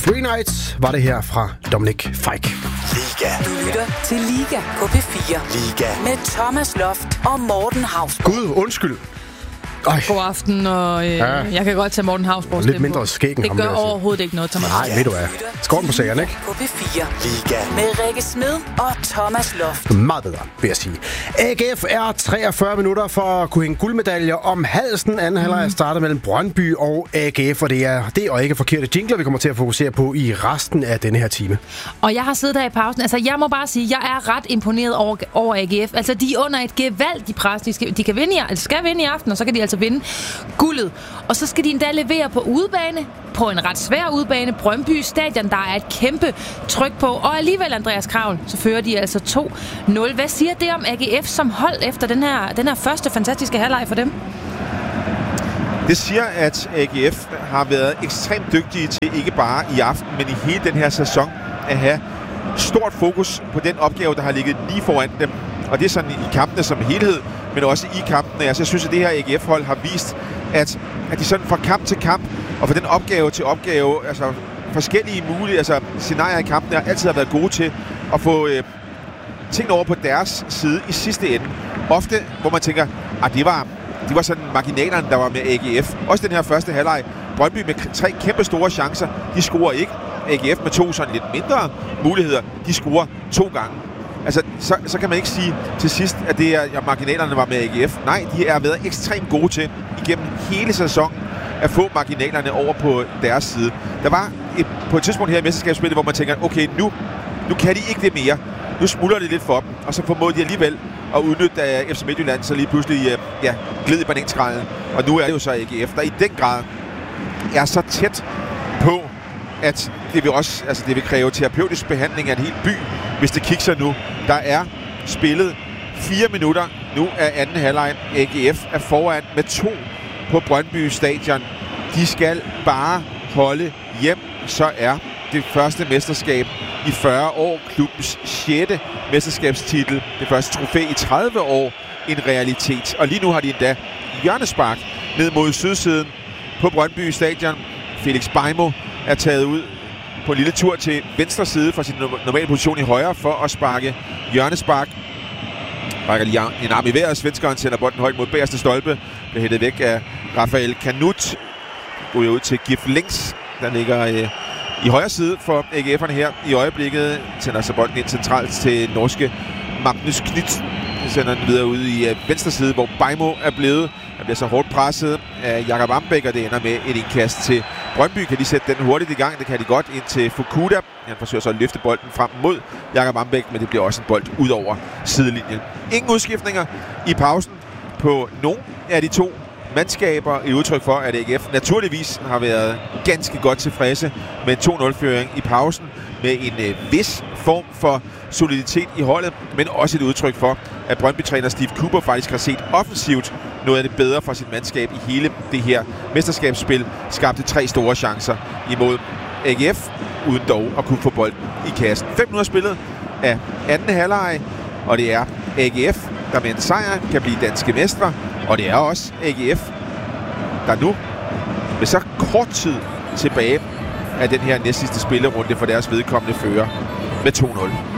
Three Nights var det her fra Dominic Fike. Liga. Du lytter til Liga på P4. Liga. Med Thomas Loft og Morten Hausbo. Gud, undskyld. God aften, og jeg kan godt tage Morten Hausborg stemme. Lidt mindre skæg. Det gør overhovedet ikke noget, Thomas. Nej, ved du hvad. Skåren på sagerne, ikke? På P4. Liga. Med Rikke Smed og Thomas Loft. Meget bedre, vil jeg sige. AGF er 43 minutter for at kunne hænge guldmedaljer om halsen. Anden halvleg starter mellem Brøndby og AGF, og det er det og ikke forkerte jingler, vi kommer til at fokusere på i resten af denne her time. Og jeg har siddet her i pausen. Altså, jeg må bare sige, jeg er ret imponeret over AGF. Altså, de er under et gevaldigt pres. De kan vinde skal vinde i aften, og så kan de altså vinde guldet. Og så skal de endda levere på udebane, på en ret svær udebane, Brøndby Stadion, der er et kæmpe tryk på. Og alligevel, Andreas Kravl, så fører de altså 2-0. Hvad siger det om AGF som hold efter den her første fantastiske halvleg for dem? Det siger, at AGF har været ekstremt dygtige til ikke bare i aften, men i hele den her sæson at have stort fokus på den opgave, der har ligget lige foran dem. Og det er sådan i kampene som helhed, men også i kampene. Altså, jeg synes, at det her AGF-hold har vist, at de sådan fra kamp til kamp og fra den opgave til opgave, altså forskellige mulige scenarier i kampene, har altid været gode til at få tingene over på deres side i sidste ende. Ofte, hvor man tænker, at det var sådan marginalerne, der var med AGF. Også den her første halvleg. Brøndby med 3 kæmpe store chancer, de scorer ikke. AGF med 2 sådan lidt mindre muligheder, de scorer 2 gange. Altså, så kan man ikke sige til sidst, at det er marginalerne var med AGF. Nej, de har været ekstremt gode til igennem hele sæsonen at få marginalerne over på deres side. Der var på et tidspunkt her i mesterskabsspillet, hvor man tænker, okay, nu kan de ikke det mere. Nu smuldrer det lidt for dem, og så formåede de alligevel at udnytte FC Midtjylland, så lige pludselig gled i bananskralden. Og nu er det jo så AGF, der i den grad er så tæt på, at det vil kræve terapeutisk behandling af en hel by, hvis det kigger nu. Der er spillet 4 minutter nu af anden halvleg. AGF er foran med 2 på Brøndby Stadion. De skal bare holde hjem, så er det første mesterskab i 40 år, klubbens 6. mesterskabstitel, det første trofæ i 30 år, en realitet. Og lige nu har de endda hjørnespark ned mod sydsiden på Brøndby Stadion. Felix Beijmo er taget ud på en lille tur til venstre side fra sin normale position i højre for at sparke hjørnespark. Rækker lige en arm i vejret. Svenskeren sender bolden højt mod bagerste stolpe. Bliver hættet væk af Rafael Kanut. Går ud til Gif Links, der ligger i højre side for AGF'erne her. I øjeblikket sender sig bolden ind centralt til norske Magnus Knyt. Sender den videre ud i venstre side, hvor Beijmo er blevet. Han bliver så hårdt presset af Jakob Ambæk, og det ender med et indkast til Brøndby. Kan de sætte den hurtigt i gang? Det kan de godt ind til Fukuda. Han forsøger så at løfte bolden frem mod Jakob Ambæk, men det bliver også en bold ud over sidelinjen. Ingen udskiftninger i pausen på nogen af de 2 mandskaber. Et udtryk for, at AGF naturligvis har været ganske godt tilfredse med 2-0-føring i pausen, med en vis form for soliditet i holdet, men også et udtryk for, at Brøndby-træner Steve Cooper faktisk har set offensivt noget af det bedre for sit mandskab i hele det her mesterskabsspil. Skabte 3 store chancer imod AGF, uden dog at kunne få bolden i kassen. 5 minutter spillet af anden halvleg, og det er AGF, der med en sejr kan blive danske mestre, og det er også AGF, der nu med så kort tid tilbage af den her næstsidste spillerunde for deres vedkommende fører med 2-0.